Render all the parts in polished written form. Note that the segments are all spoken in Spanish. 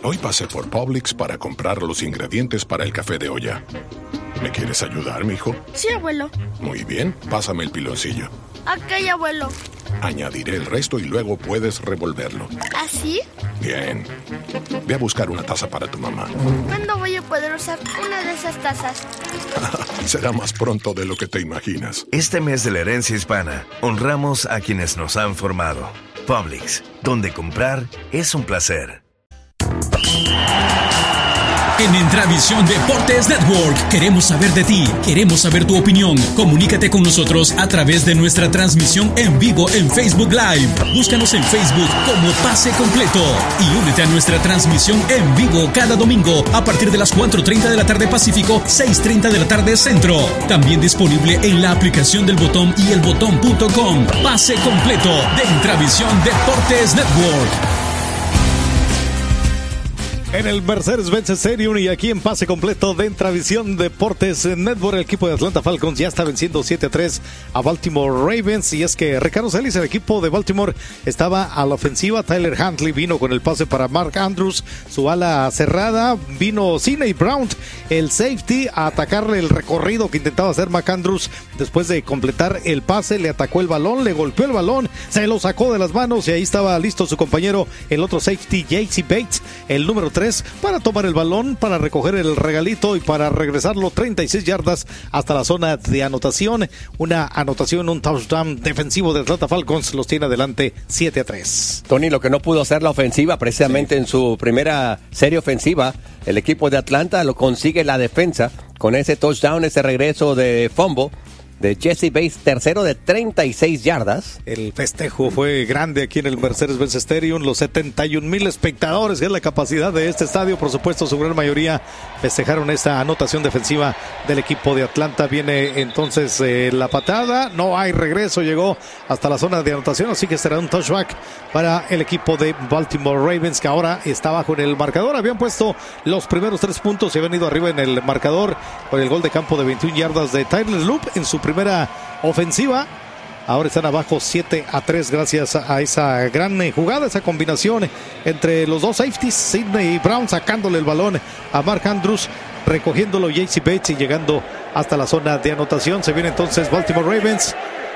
Hoy pasé por Publix para comprar los ingredientes para el café de olla. ¿Me quieres ayudar, mijo? Sí, abuelo. Muy bien, pásame el piloncillo. Ok, abuelo. Añadiré el resto y luego puedes revolverlo. ¿Así? Bien. Ve a buscar una taza para tu mamá. ¿Cuándo voy a poder usar una de esas tazas? Será más pronto de lo que te imaginas. Este mes de la herencia hispana, honramos a quienes nos han formado. Publix, donde comprar es un placer. En Entravisión Deportes Network queremos saber de ti, queremos saber tu opinión. Comunícate con nosotros a través de nuestra transmisión en vivo en Facebook Live. Búscanos en Facebook como Pase Completo y únete a nuestra transmisión en vivo cada domingo a partir de las 4:30 de la tarde Pacífico, 6:30 de la tarde Centro. También disponible en la aplicación del Botón y elbotón.com. Pase Completo de Entravisión Deportes Network. En el Mercedes-Benz Stadium y aquí en Pase Completo de Entravisión Deportes Network, el equipo de Atlanta Falcons ya está venciendo 7-3 a Baltimore Ravens. Y es que Ricardo Celis, el equipo de Baltimore, estaba a la ofensiva. Tyler Huntley vino con el pase para Mark Andrews, su ala cerrada. Vino Sidney Brown, el safety, a atacarle el recorrido que intentaba hacer Mark Andrews. Después de completar el pase, le atacó el balón, le golpeó el balón, se lo sacó de las manos y ahí estaba listo su compañero, el otro safety, J.C. Bates, el número 3, para tomar el balón, para recoger el regalito y para regresarlo 36 yardas hasta la zona de anotación. Una anotación, un touchdown defensivo de Atlanta Falcons los tiene adelante 7-3. Tony, lo que no pudo hacer la ofensiva precisamente en su primera serie ofensiva, el equipo de Atlanta lo consigue la defensa con ese touchdown, ese regreso de fumble de Jessie Bates, tercero de 36 yardas. El festejo fue grande aquí en el Mercedes-Benz Stadium. Los 71,000 espectadores, que es la capacidad de este estadio, por supuesto, su gran mayoría festejaron esta anotación defensiva del equipo de Atlanta. Viene entonces la patada, no hay regreso, llegó hasta la zona de anotación, así que será un touchback para el equipo de Baltimore Ravens, que ahora está bajo en el marcador. Habían puesto los primeros 3 puntos y habían ido arriba en el marcador con el gol de campo de 21 yardas de Tyler Loop en su primera ofensiva. Ahora están abajo 7-3 gracias a esa gran jugada, esa combinación entre los dos safeties, Sidney Brown sacándole el balón a Mark Andrews, recogiéndolo J.C. Bates y llegando hasta la zona de anotación. Se viene entonces Baltimore Ravens.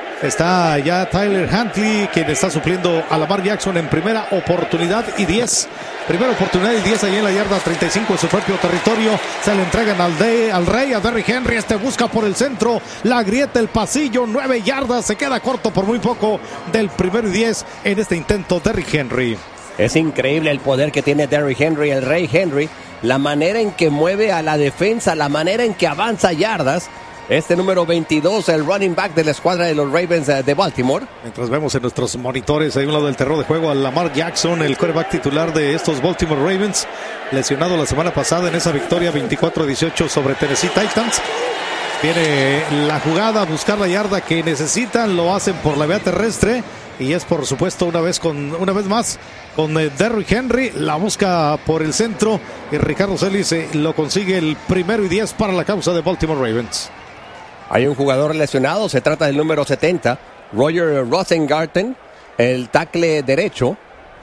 Está ya Tyler Huntley, quien está supliendo a Lamar Jackson en primera oportunidad y 10. Primera oportunidad y 10 ahí en la yarda 35 en su propio territorio. Se le entregan al rey, a Derrick Henry. Este busca por el centro, la grieta, el pasillo, 9 yardas. Se queda corto por muy poco del primero y 10 en este intento Derrick Henry. Es increíble el poder que tiene Derrick Henry, el rey Henry. La manera en que mueve a la defensa, la manera en que avanza yardas. Este número 22, el running back de la escuadra de los Ravens de Baltimore. Mientras vemos en nuestros monitores, ahí a un lado del terreno de juego, a Lamar Jackson, el quarterback titular de estos Baltimore Ravens, lesionado la semana pasada en esa victoria 24-18 sobre Tennessee Titans. Viene la jugada, a buscar la yarda que necesitan, lo hacen por la vía terrestre y es por supuesto una vez más con Derrick Henry, la busca por el centro y Ricardo Celis lo consigue el primero y 10 para la causa de Baltimore Ravens. Hay un jugador lesionado, se trata del número 70, Roger Rosengarten, el tackle derecho.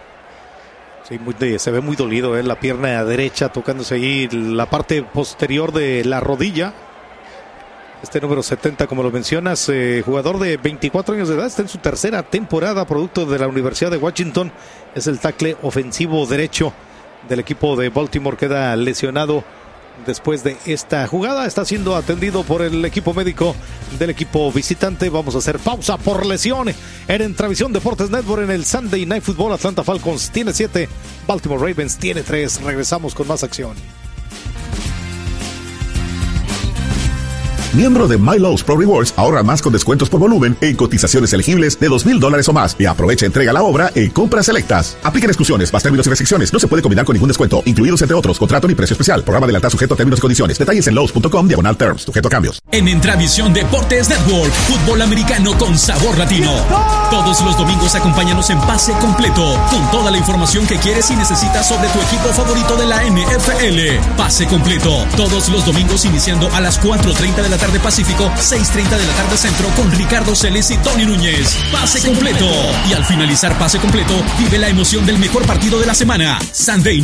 Sí, se ve muy dolido, la pierna derecha tocándose ahí la parte posterior de la rodilla. Este número 70, como lo mencionas, jugador de 24 años de edad, está en su tercera temporada, producto de la Universidad de Washington. Es el tackle ofensivo derecho del equipo de Baltimore, queda lesionado después de esta jugada. Está siendo atendido por el equipo médico del equipo visitante. Vamos a hacer pausa por lesión en Entravisión Deportes Network en el Sunday Night Football. Atlanta Falcons tiene 7, Baltimore Ravens tiene 3. Regresamos con más acción. Miembro de MyLowe's Pro Rewards, ahorra más con descuentos por volumen en cotizaciones elegibles de $2,000 o más y aprovecha entrega a la obra en compras selectas. Apliquen exclusiones, más términos y restricciones. No se puede combinar con ningún descuento, incluidos entre otros contrato ni precio especial. Programa de lealtad sujeto a términos y condiciones. Detalles en Lowe's.com/terms, sujeto a cambios. En Entravisión Deportes Network, fútbol americano con sabor latino. Todos los domingos acompáñanos en Pase Completo, con toda la información que quieres y necesitas sobre tu equipo favorito de la NFL. Pase Completo, todos los domingos iniciando a las 4:30 de la tarde Pacífico, 6:30 de la tarde Centro, con Ricardo Celis y Tony Núñez. Pase Completo. Y al finalizar Pase Completo, vive la emoción del mejor partido de la semana. Sunday